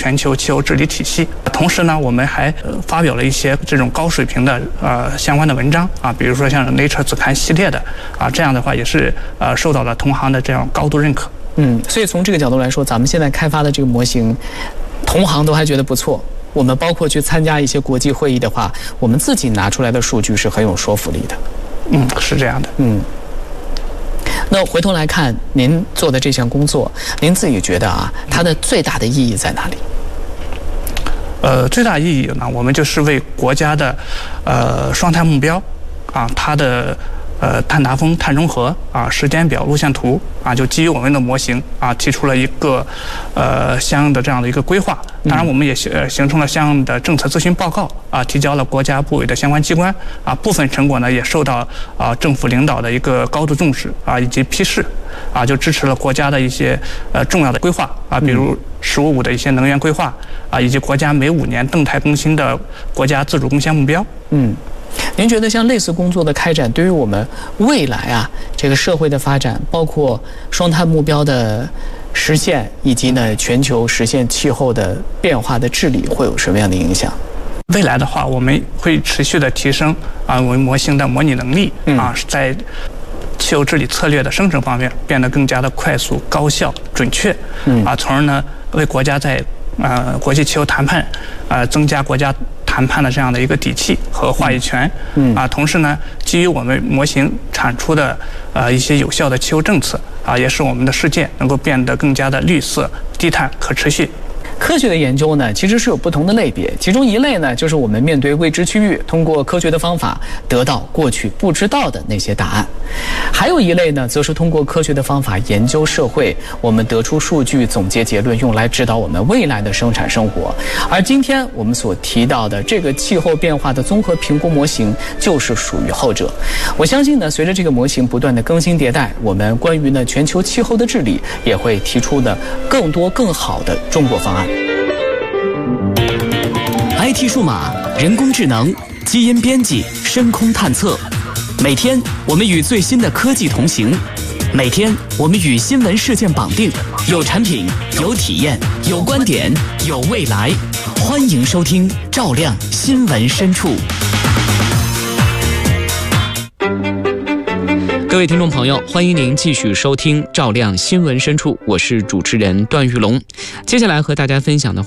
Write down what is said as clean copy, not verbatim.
全球气候治理体系。同时呢，我们还发表了一些这种高水平的相关的文章啊，比如说像 Nature 子刊系列的啊，这样的话也是受到了同行的这样高度认可。 所以从这个角度来说，咱们现在开发的这个模型，同行都还觉得不错。我们包括去参加一些国际会议的话，我们自己拿出来的数据是很有说服力的。 是这样的。 那回头来看您做的这项工作，您自己觉得它的最大的意义在哪里？ 最大意义呢，我们就是为国家的双碳目标啊，它的碳达峰、碳中和啊时间表、路线图啊，就基于我们的模型啊，提出了一个相应的这样的一个规划。当然，我们也形成了相应的政策咨询报告啊，提交了国家部委的相关机关啊。部分成果呢，也受到政府领导的一个高度重视啊，以及批示啊，就支持了国家的一些重要的规划啊，比如“15+5”的一些能源规划啊，以及国家每5年动态更新的国家自主贡献目标。 您觉得像类似工作的开展，对于我们未来这个社会的发展，包括双碳目标的实现，以及呢全球实现气候的变化的治理，会有什么样的影响？ 未来的话，我们会持续的提升我们模型的模拟能力在气候治理策略的生成方面变得更加的快速、高效、准确从而呢为国家在国际气候谈判增加国家谈判的这样的一个底气和话语权同时呢，基于我们模型产出的一些有效的气候政策也使我们的世界能够变得更加的绿色、低碳、可持续。 科学的研究呢，其实是有不同的类别，其中一类呢，就是我们面对未知区域，通过科学的方法得到过去不知道的那些答案；还有一类呢，则是通过科学的方法研究社会，我们得出数据、总结结论，用来指导我们未来的生产生活。而今天我们所提到的这个气候变化的综合评估模型，就是属于后者。我相信呢，随着这个模型不断的更新迭代，我们关于呢全球气候的治理，也会提出呢更多更好的中国方案。IT 数码、人工智能、基因编辑、深空探测，每天我们与最新的科技同行，每天我们与新闻事件绑定，有产品，有体验，有观点，有未来。欢迎收听照亮新闻深处。各位听众朋友，欢迎您继续收听照亮新闻深处，我是主持人段玉龙。接下来和大家分享的话